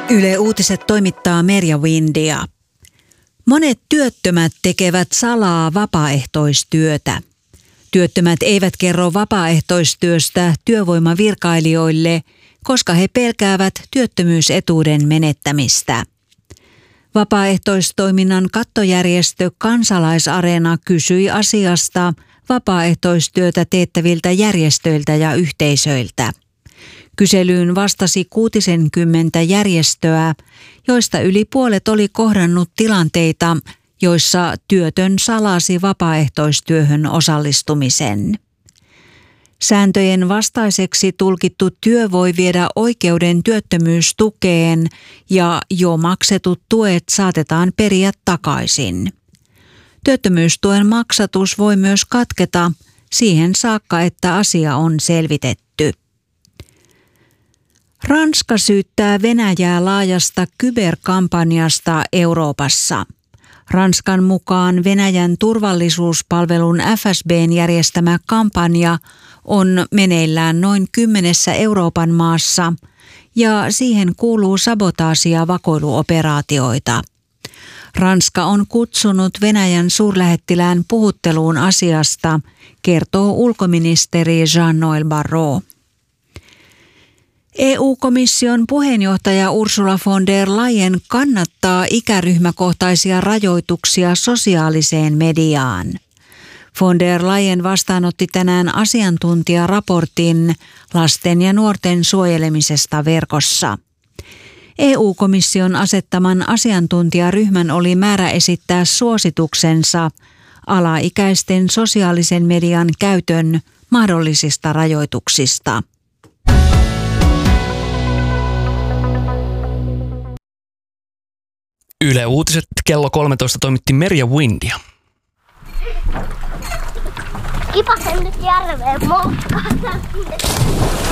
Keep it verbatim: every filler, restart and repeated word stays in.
Yle Uutiset toimittaa Merja Windia. Monet työttömät tekevät salaa vapaaehtoistyötä. Työttömät eivät kerro vapaaehtoistyöstä työvoimavirkailijoille, koska he pelkäävät työttömyysetuuden menettämistä. Vapaaehtoistoiminnan kattojärjestö Kansalaisareena kysyi asiasta vapaaehtoistyötä teettäviltä järjestöiltä ja yhteisöiltä. Kyselyyn vastasi kuutisenkymmentä järjestöä, joista yli puolet oli kohdannut tilanteita, joissa työtön salasi vapaaehtoistyöhön osallistumisen. Sääntöjen vastaiseksi tulkittu työ voi viedä oikeuden työttömyystukeen ja jo maksetut tuet saatetaan periä takaisin. Työttömyystuen maksatus voi myös katketa siihen saakka, että asia on selvitetty. Ranska syyttää Venäjää laajasta kyberkampanjasta Euroopassa. Ranskan mukaan Venäjän turvallisuuspalvelun F S B:n järjestämä kampanja on meneillään noin kymmenessä Euroopan maassa ja siihen kuuluu sabotaasi- ja vakoiluoperaatioita. Ranska on kutsunut Venäjän suurlähettilään puhutteluun asiasta, kertoo ulkoministeri Jean-Noël Barrot. E U-komission puheenjohtaja Ursula von der Leyen kannattaa ikäryhmäkohtaisia rajoituksia sosiaaliseen mediaan. Von der Leyen vastaanotti tänään asiantuntijaraportin lasten ja nuorten suojelemisesta verkossa. E U-komission asettaman asiantuntijaryhmän oli määrä esittää suosituksensa alaikäisten sosiaalisen median käytön mahdollisista rajoituksista. Yle Uutiset kello kolmetoista toimitti Merja Windia. Kipasen nyt järveen moskaan.